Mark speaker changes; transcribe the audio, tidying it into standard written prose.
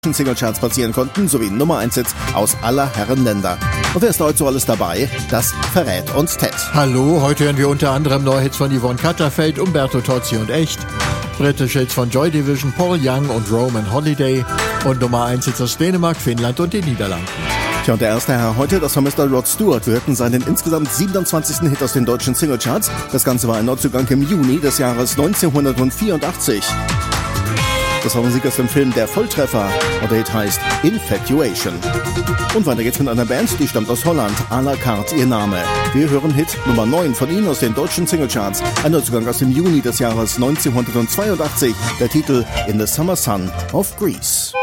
Speaker 1: Singlecharts platzieren konnten, sowie Nummer 1 Hits aus aller Herren Länder. Und wer ist heute so alles dabei? Das verrät uns Ted.
Speaker 2: Hallo, heute hören wir unter anderem neue Hits von Yvonne Katterfeld, Umberto Tozzi und Echt, britische Hits von Joy Division, Paul Young und Roman Holiday und Nummer 1 Hits aus Dänemark, Finnland und den Niederlanden.
Speaker 1: Tja, und der erste Herr heute, das war Mr. Rod Stewart. Wir hörten seinen insgesamt 27. Hit aus den deutschen Singlecharts. Das Ganze war ein Neuzugang im Juni des Jahres 1984. Das war Musik aus dem Film Der Volltreffer und der Hit heißt Infatuation. Und weiter geht's mit einer Band, die stammt aus Holland, à la carte ihr Name. Wir hören Hit Nummer 9 von ihnen aus den deutschen Singlecharts. Ein Neuzugang aus dem Juni des Jahres 1982, der Titel In the Summer Sun of Greece.